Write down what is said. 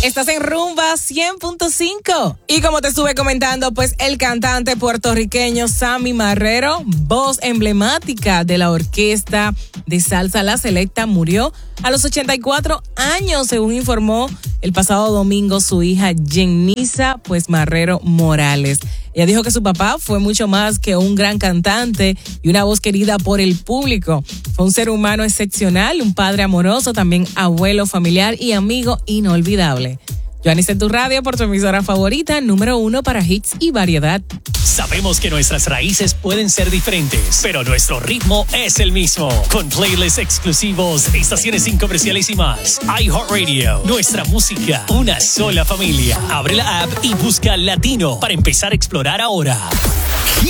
Estás en Rumba 100.5. Y como te estuve comentando, pues el cantante puertorriqueño Sammy Marrero, voz emblemática de la orquesta de salsa La Selecta, murió a los 84 años, según informó el pasado domingo su hija Jenisa pues Marrero Morales. Ella dijo que su papá fue mucho más que un gran cantante y una voz querida por el público. Fue un ser humano excepcional, un padre amoroso, también abuelo familiar y amigo inolvidable. Joanis en tu radio por tu emisora favorita, número 1 para hits y variedad. Sabemos que nuestras raíces pueden ser diferentes, pero nuestro ritmo es el mismo. Con playlists exclusivos, estaciones sin comerciales y más. iHeartRadio, nuestra música, una sola familia. Abre la app y busca Latino para empezar a explorar ahora.